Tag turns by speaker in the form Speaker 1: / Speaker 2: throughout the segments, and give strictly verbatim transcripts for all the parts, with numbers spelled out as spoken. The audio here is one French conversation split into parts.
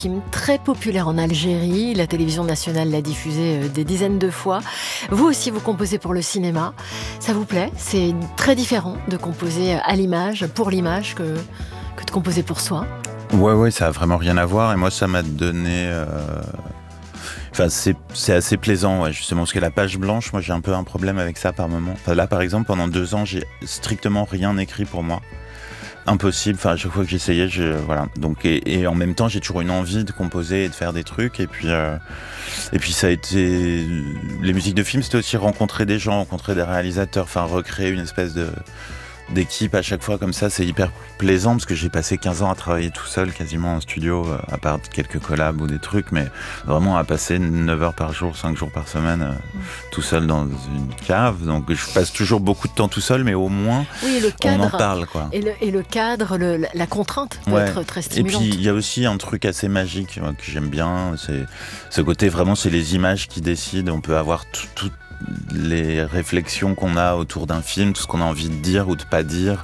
Speaker 1: Film très populaire en Algérie, la télévision nationale l'a diffusé euh, des dizaines de fois. Vous aussi, vous composez pour le cinéma. Ça vous plaît? C'est très différent de composer à l'image, pour l'image, que, que de composer pour soi.
Speaker 2: Ouais, ouais, ça a vraiment rien à voir. Et moi, ça m'a donné... Euh... Enfin, c'est, c'est assez plaisant, ouais, justement, parce que la page blanche, moi, j'ai un peu un problème avec ça par moment. Enfin, là, par exemple, pendant deux ans, j'ai strictement rien écrit pour moi. Impossible, enfin à chaque fois que j'essayais, je, voilà. Donc et, et en même temps, j'ai toujours une envie de composer et de faire des trucs. Et puis euh, et puis ça a été les musiques de films, c'était aussi rencontrer des gens, rencontrer des réalisateurs, enfin recréer une espèce de d'équipe à chaque fois comme ça, c'est hyper plaisant parce que j'ai passé quinze ans à travailler tout seul quasiment en studio, à part quelques collabs ou des trucs, mais vraiment à passer neuf heures par jour, cinq jours par semaine, mmh. tout seul dans une cave. Donc je passe toujours beaucoup de temps tout seul, mais au moins
Speaker 1: oui, le cadre,
Speaker 2: on en parle, quoi.
Speaker 1: Et le, et le cadre, le, la contrainte peut
Speaker 2: ouais.
Speaker 1: être très stimulante.
Speaker 2: Et puis il y a aussi un truc assez magique ouais, que j'aime bien, c'est ce côté vraiment, c'est les images qui décident. On peut avoir tout, tout les réflexions qu'on a autour d'un film, tout ce qu'on a envie de dire ou de pas dire,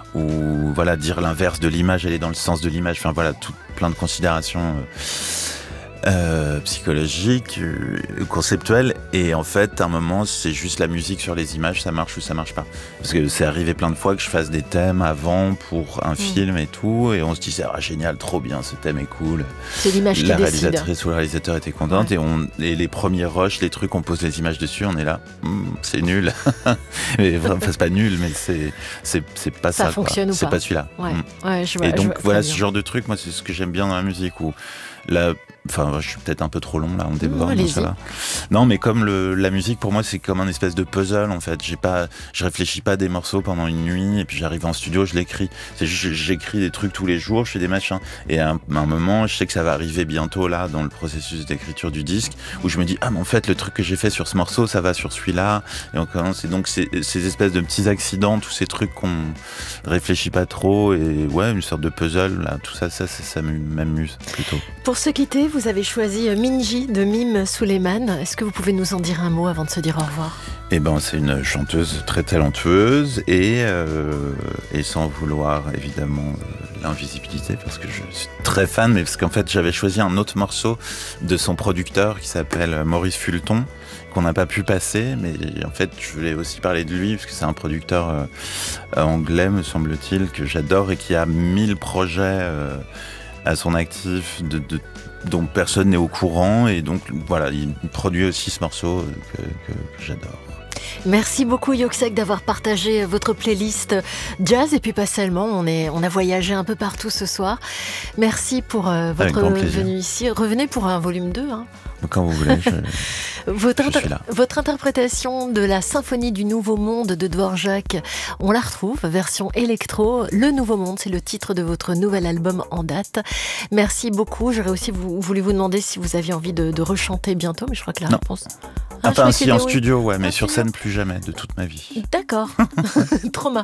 Speaker 2: ou voilà, dire l'inverse de l'image, aller dans le sens de l'image, enfin voilà, tout, plein de considérations euh, euh, psychologiques, euh, conceptuelles, et en fait, à un moment, c'est juste la musique sur les images, ça marche ou ça marche pas. Parce que c'est arrivé plein de fois que je fasse des thèmes avant pour un mmh. film et tout, et on se disait, ah génial, trop bien, ce thème est cool.
Speaker 1: C'est l'image qui
Speaker 2: la
Speaker 1: décide. La
Speaker 2: réalisatrice ou le réalisateur était contente, ouais. et, on, et les premiers rushs, les trucs, on pose les images dessus, on est là, mm, c'est nul. mais, enfin, c'est pas nul, mais c'est, c'est, c'est pas ça.
Speaker 1: Ça fonctionne
Speaker 2: quoi.
Speaker 1: ou
Speaker 2: c'est
Speaker 1: pas.
Speaker 2: pas celui-là.
Speaker 1: Ouais.
Speaker 2: Mm.
Speaker 1: Ouais, je vois,
Speaker 2: et donc,
Speaker 1: je vois,
Speaker 2: voilà, ce genre de truc, moi, c'est ce que j'aime bien dans la musique, où la... Enfin, je suis peut-être un peu trop long là, on déborde,
Speaker 1: mmh,
Speaker 2: ça va. Non, mais comme le, la musique pour moi, c'est comme un espèce de puzzle en fait. J'ai pas, je réfléchis pas à des morceaux pendant une nuit et puis j'arrive en studio, je l'écris. C'est juste, j'écris des trucs tous les jours, je fais des machins. Et à un, à un moment, je sais que ça va arriver bientôt là dans le processus d'écriture du disque, où je me dis ah mais en fait le truc que j'ai fait sur ce morceau, ça va sur celui-là. Et on commence. Et donc c'est ces espèces de petits accidents, tous ces trucs qu'on réfléchit pas trop et ouais, une sorte de puzzle là, tout ça, ça, ça, ça m'amuse plutôt.
Speaker 1: Pour se quitter, vous avez choisi Minji de Mim Suleiman. Est-ce que vous pouvez nous en dire un mot avant de se dire au revoir?
Speaker 2: Eh ben, c'est une chanteuse très talentueuse et, euh, et sans vouloir évidemment euh, l'invisibilité parce que je suis très fan, mais parce qu'en fait j'avais choisi un autre morceau de son producteur qui s'appelle Maurice Fulton qu'on n'a pas pu passer, mais en fait je voulais aussi parler de lui parce que c'est un producteur euh, anglais me semble-t-il que j'adore et qui a mille projets euh, à son actif de, de dont personne n'est au courant et donc voilà, il produit aussi ce morceau que, que, que j'adore.
Speaker 1: Merci beaucoup Yoksek d'avoir partagé votre playlist jazz et puis pas seulement, on, est, on a voyagé un peu partout ce soir. Merci pour euh, votre venue ici. Revenez pour un volume deux. Hein.
Speaker 2: Quand vous voulez, je,
Speaker 1: votre,
Speaker 2: je
Speaker 1: inter-
Speaker 2: suis là.
Speaker 1: Votre interprétation de la Symphonie du Nouveau Monde de Dvorak, on la retrouve, version électro. Le Nouveau Monde, c'est le titre de votre nouvel album en date. Merci beaucoup. J'aurais aussi vous, voulu vous demander si vous aviez envie de, de rechanter bientôt, mais je crois que la
Speaker 2: non.
Speaker 1: réponse... Ah,
Speaker 2: enfin, si en studio, ouais, mais ah, sur scène, plus jamais de toute ma vie.
Speaker 1: D'accord. Trauma.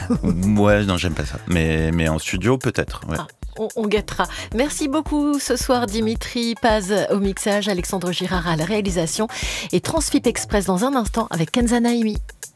Speaker 2: Ouais, non, j'aime pas ça. Mais, mais en studio, peut-être, ouais.
Speaker 1: Ah. On, on guettera. Merci beaucoup ce soir Dimitri Paz au mixage, Alexandre Girard à la réalisation et Transfip Express dans un instant avec Kenza Naimi.